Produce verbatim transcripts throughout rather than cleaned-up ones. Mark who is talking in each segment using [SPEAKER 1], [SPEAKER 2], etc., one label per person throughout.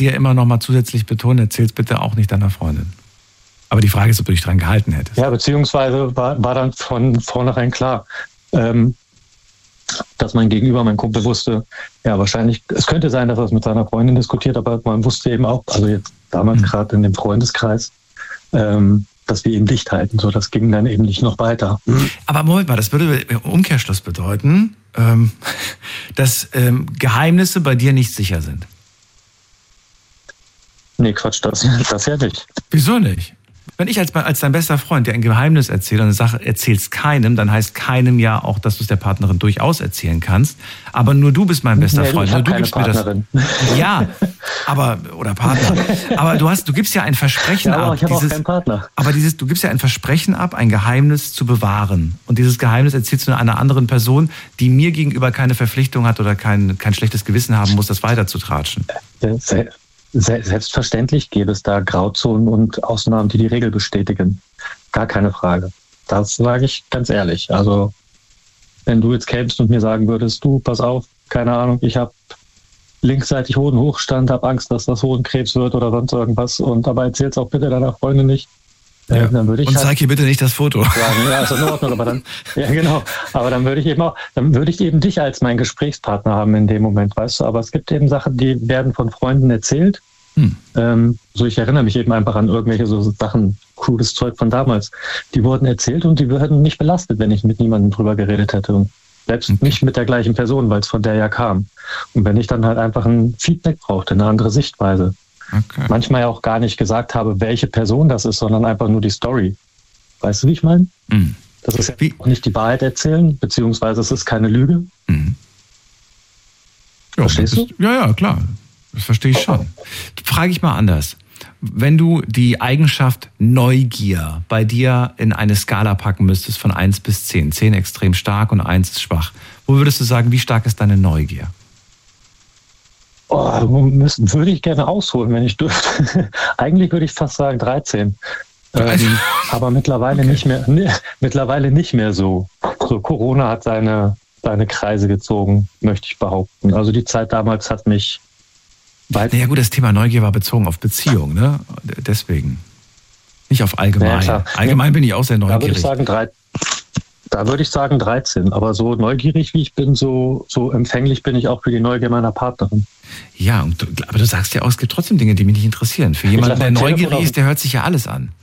[SPEAKER 1] hier immer noch mal zusätzlich betonen, erzähl's bitte auch nicht deiner Freundin. Aber die Frage ist, ob du dich dran gehalten hättest.
[SPEAKER 2] Ja, beziehungsweise war, war dann von vornherein klar, ähm, dass mein Gegenüber, mein Kumpel wusste, ja, wahrscheinlich, es könnte sein, dass er es mit seiner Freundin diskutiert, aber man wusste eben auch, also jetzt damals mhm. gerade in dem Freundeskreis, ähm, dass wir eben dicht halten. So, das ging dann eben nicht noch weiter.
[SPEAKER 1] Aber Moment mal, das würde im Umkehrschluss bedeuten, ähm, dass ähm, Geheimnisse bei dir nicht sicher sind.
[SPEAKER 2] Nee, Quatsch, das, das ja nicht.
[SPEAKER 1] Wieso nicht? Wenn ich als, als dein bester Freund dir ein Geheimnis erzähle und eine Sache erzählst keinem, dann heißt keinem ja auch, dass du es der Partnerin durchaus erzählen kannst. Aber nur du bist mein bester
[SPEAKER 2] nee,
[SPEAKER 1] Freund.
[SPEAKER 2] Ich
[SPEAKER 1] nur du
[SPEAKER 2] keine
[SPEAKER 1] gibst Partnerin. Mir das. Ja, aber oder Partner. Aber du hast, du gibst ja ein Versprechen
[SPEAKER 2] ja, aber
[SPEAKER 1] ab.
[SPEAKER 2] Ich habe auch keinen
[SPEAKER 1] Partner. Aber dieses, du gibst ja ein Versprechen ab, ein Geheimnis zu bewahren. Und dieses Geheimnis erzählst du einer anderen Person, die mir gegenüber keine Verpflichtung hat oder kein, kein schlechtes Gewissen haben muss, das weiterzutratschen.
[SPEAKER 2] Sehr, Selbstverständlich gäbe es da Grauzonen und Ausnahmen, die die Regel bestätigen. Gar keine Frage. Das sage ich ganz ehrlich. Also wenn du jetzt kämst und mir sagen würdest, du, pass auf, keine Ahnung, ich habe linksseitig Hodenhochstand, habe Angst, dass das Hodenkrebs wird oder sonst irgendwas, und aber erzähl's auch bitte deiner Freundin nicht.
[SPEAKER 1] Ja.
[SPEAKER 2] Äh, dann würde ich
[SPEAKER 1] und
[SPEAKER 2] halt
[SPEAKER 1] zeig ihr bitte nicht das Foto.
[SPEAKER 2] Sagen, ja, ist in Ordnung, aber dann, ja genau, aber dann würde ich eben auch, dann würde ich eben dich als meinen Gesprächspartner haben in dem Moment, weißt du, aber es gibt eben Sachen, die werden von Freunden erzählt. Hm. Ähm, so, ich erinnere mich eben einfach an irgendwelche so Sachen, cooles Zeug von damals. Die wurden erzählt und die würden nicht belastet, wenn ich mit niemandem drüber geredet hätte. Und selbst okay. nicht mit der gleichen Person, weil es von der ja kam. Und wenn ich dann halt einfach ein Feedback brauchte, eine andere Sichtweise. Okay. Manchmal ja auch gar nicht gesagt habe, welche Person das ist, sondern einfach nur die Story. Weißt du, wie ich meine? Mhm. Das ist ja wie? auch nicht die Wahrheit erzählen, beziehungsweise es ist keine Lüge. Mhm.
[SPEAKER 1] Ja,
[SPEAKER 2] Verstehst
[SPEAKER 1] du?
[SPEAKER 2] du?
[SPEAKER 1] Ja, ja, klar. Das verstehe ich schon. Frage ich mal anders. Wenn du die Eigenschaft Neugier bei dir in eine Skala packen müsstest von eins bis zehn, zehn extrem stark und eins ist schwach, wo würdest du sagen, wie stark ist deine Neugier?
[SPEAKER 2] Oh, müssen, würde ich gerne ausholen, wenn ich dürfte. Eigentlich würde ich fast sagen dreizehn. Ähm, aber mittlerweile, okay. nicht mehr, ne, mittlerweile nicht mehr so. So, Corona hat seine, seine Kreise gezogen, möchte ich behaupten. Also die Zeit damals hat mich weit...
[SPEAKER 1] Naja gut, das Thema Neugier war bezogen auf Beziehung, ne? Deswegen. Nicht auf allgemein. Ja, allgemein bin ich auch sehr neugierig.
[SPEAKER 2] Da würde ich sagen, drei, da würde ich sagen dreizehn. Aber so neugierig wie ich bin, so, so empfänglich bin ich auch für die Neugier meiner Partnerin.
[SPEAKER 1] Ja, und du, aber du sagst ja auch, es gibt trotzdem Dinge, die mich nicht interessieren. Für jemanden, der neugierig ist, der hört sich ja alles an.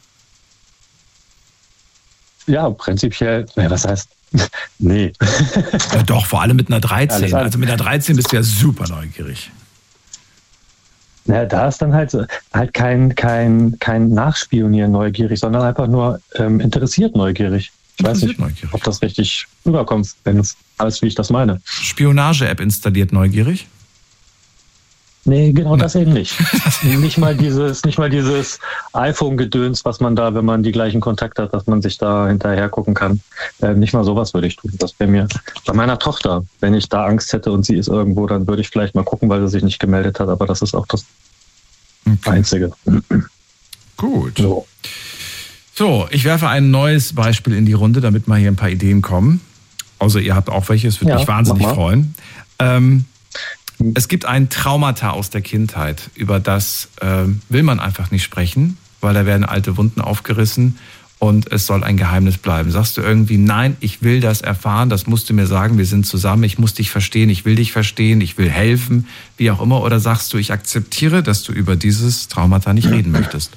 [SPEAKER 2] Ja, prinzipiell, ja, was heißt, nee.
[SPEAKER 1] Ja, doch, vor allem mit einer dreizehn. Also mit einer dreizehn bist du ja super neugierig.
[SPEAKER 2] Ja, da ist dann halt, halt kein, kein, kein Nachspionieren neugierig, sondern einfach nur ähm, interessiert neugierig. Ich weiß nicht, neugierig. ob das richtig rüberkommt, wenn es alles, wie ich das meine.
[SPEAKER 1] Spionage-App installiert neugierig?
[SPEAKER 2] Nee, genau das eben nicht. nicht mal dieses, nicht mal dieses iPhone-Gedöns, was man da, wenn man die gleichen Kontakte hat, dass man sich da hinterher gucken kann. Äh, nicht mal sowas würde ich tun. Das wäre mir bei meiner Tochter, wenn ich da Angst hätte und sie ist irgendwo, dann würde ich vielleicht mal gucken, weil sie sich nicht gemeldet hat. Aber das ist auch das okay. Einzige.
[SPEAKER 1] Gut. So. so, ich werfe ein neues Beispiel in die Runde, damit mal hier ein paar Ideen kommen. Also ihr habt auch welche, es würde ja, mich wahnsinnig freuen. Ähm, Es gibt ein Traumata aus der Kindheit, über das äh, will man einfach nicht sprechen, weil da werden alte Wunden aufgerissen und es soll ein Geheimnis bleiben. Sagst du irgendwie, nein, ich will das erfahren, das musst du mir sagen, wir sind zusammen, ich muss dich verstehen, ich will dich verstehen, ich will helfen, wie auch immer. Oder sagst du, ich akzeptiere, dass du über dieses Traumata nicht reden möchtest?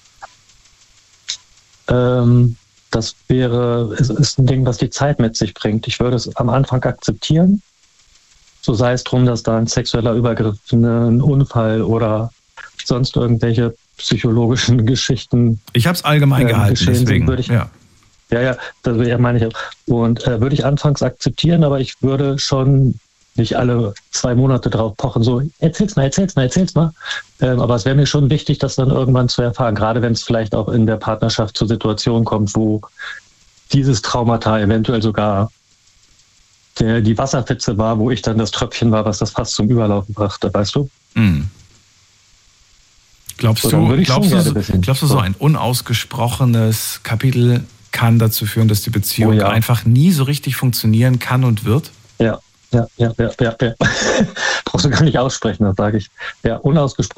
[SPEAKER 2] Ähm, das wäre, es ist ein Ding, was die Zeit mit sich bringt. Ich würde es am Anfang akzeptieren. So sei es drum, dass da ein sexueller Übergriff, ein Unfall oder sonst irgendwelche psychologischen Geschichten.
[SPEAKER 1] Ich habe es allgemein äh, gehalten, deswegen.
[SPEAKER 2] Sind, ich, ja. ja, ja, das ja, meine ich auch. Und äh, würde ich anfangs akzeptieren, aber ich würde schon nicht alle zwei Monate drauf pochen, so erzähl's mal, erzähl's mal, erzähl's mal. Ähm, aber es wäre mir schon wichtig, das dann irgendwann zu erfahren, gerade wenn es vielleicht auch in der Partnerschaft zur Situation kommt, wo dieses Traumata eventuell sogar Der, die Wasserpfütze war, wo ich dann das Tröpfchen war, was das Fass zum Überlaufen brachte, weißt du? Mm.
[SPEAKER 1] Glaubst, so, du, glaubst, du, glaubst du, so ein unausgesprochenes Kapitel kann dazu führen, dass die Beziehung oh, ja. einfach nie so richtig funktionieren kann und wird?
[SPEAKER 2] Ja, ja, ja, ja, ja, ja. Brauchst du gar nicht aussprechen, das sage ich. Ja, unausgesprochen.